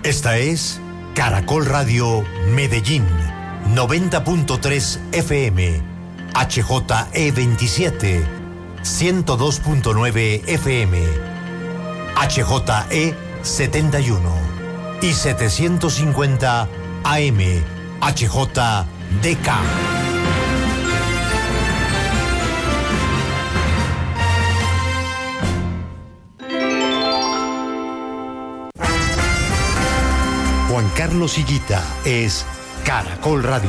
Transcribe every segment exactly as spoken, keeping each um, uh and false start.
Esta es Caracol Radio Medellín, noventa punto tres F M, H J E veintisiete, ciento dos punto nueve F M, H J E setenta y uno y setecientos cincuenta A M, H J D K. Juan Carlos Higuita es Caracol Radio.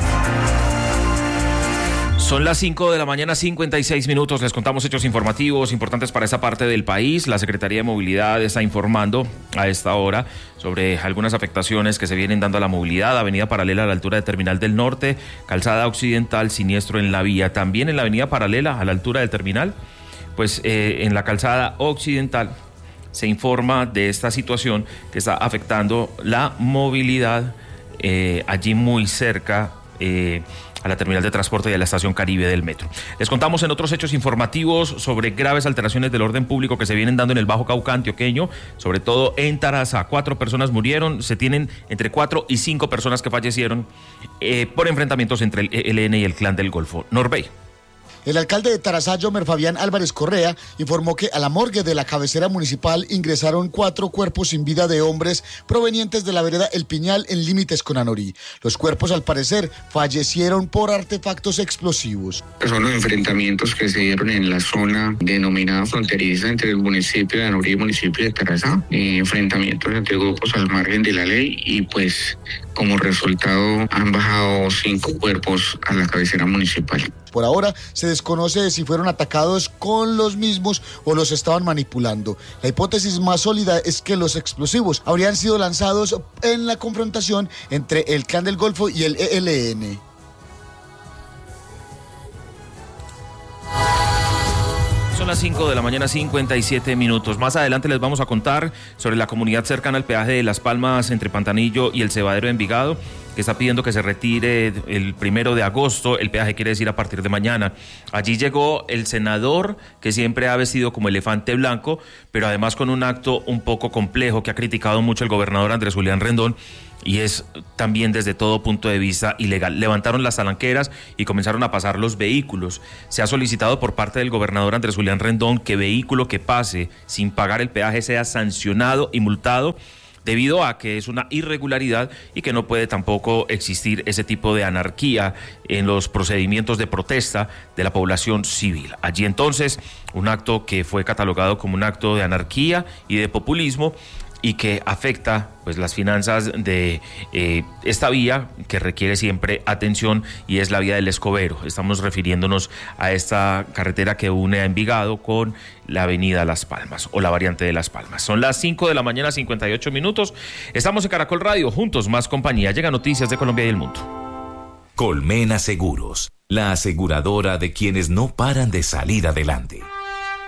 Son las cinco de la mañana, cincuenta y seis minutos. Les contamos hechos informativos importantes para esa parte del país. La Secretaría de Movilidad está informando a esta hora sobre algunas afectaciones que se vienen dando a la movilidad. Avenida Paralela a la altura de Terminal del Norte, Calzada Occidental, siniestro en la vía. También en la Avenida Paralela a la altura del Terminal, pues eh, en la Calzada Occidental se informa de esta situación que está afectando la movilidad eh, allí muy cerca eh, a la terminal de transporte y a la estación Caribe del metro. Les contamos en otros hechos informativos sobre graves alteraciones del orden público que se vienen dando en el Bajo Cauca antioqueño, sobre todo en Taraza. Cuatro personas murieron, se tienen entre cuatro y cinco personas que fallecieron eh, por enfrentamientos entre el E L N y el Clan del Golfo. Norbey. El alcalde de Tarazá, Yomer Fabián Álvarez Correa, informó que a la morgue de la cabecera municipal ingresaron cuatro cuerpos sin vida de hombres provenientes de la vereda El Piñal en límites con Anorí. Los cuerpos, al parecer, fallecieron por artefactos explosivos. Son los enfrentamientos que se dieron en la zona denominada fronteriza entre el municipio de Anorí y el municipio de Tarazá. Eh, enfrentamientos entre grupos al margen de la ley y pues como resultado han bajado cinco cuerpos a la cabecera municipal. Por ahora se desconoce si fueron atacados con los mismos o los estaban manipulando. La hipótesis más sólida es que los explosivos habrían sido lanzados en la confrontación entre el Clan del Golfo y el E L N. Son las cinco de la mañana, cincuenta y siete minutos. Más adelante les vamos a contar sobre la comunidad cercana al peaje de Las Palmas entre Pantanillo y el Cebadero de Envigado, que está pidiendo que se retire el primero de agosto. El peaje quiere decir a partir de mañana. Allí llegó el senador, que siempre ha vestido como elefante blanco, pero además con un acto un poco complejo que ha criticado mucho el gobernador Andrés Julián Rendón, y es también desde todo punto de vista ilegal. Levantaron las talanqueras y comenzaron a pasar los vehículos. Se ha solicitado por parte del gobernador Andrés Julián Rendón que vehículo que pase sin pagar el peaje sea sancionado y multado, debido a que es una irregularidad y que no puede tampoco existir ese tipo de anarquía en los procedimientos de protesta de la población civil. Allí entonces, un acto que fue catalogado como un acto de anarquía y de populismo, y que afecta pues las finanzas de eh, esta vía que requiere siempre atención, y es la vía del Escobero. Estamos refiriéndonos a esta carretera que une a Envigado con la avenida Las Palmas o la variante de Las Palmas. Son las cinco de la mañana, cincuenta y ocho minutos. Estamos en Caracol Radio, juntos más compañía. Llega noticias de Colombia y el mundo. Colmena Seguros, la aseguradora de quienes no paran de salir adelante.